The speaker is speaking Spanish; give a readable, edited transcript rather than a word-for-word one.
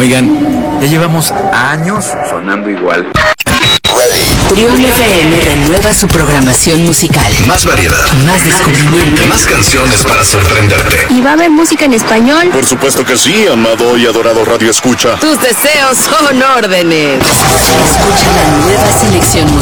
Oigan, ya llevamos años sonando igual. Trión FM renueva su programación musical. Más variedad, Más descubrimiento. más canciones para sorprenderte. ¿Y va a haber música en español? Por supuesto que sí, amado y adorado Radio Escucha. Tus deseos son órdenes. Escucha la nueva selección musical.